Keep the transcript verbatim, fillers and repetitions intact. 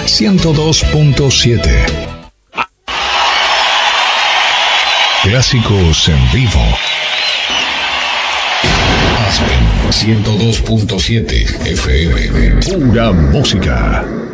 ciento dos punto siete. Clásicos en vivo. Aspen ciento dos punto siete F M. Pura música.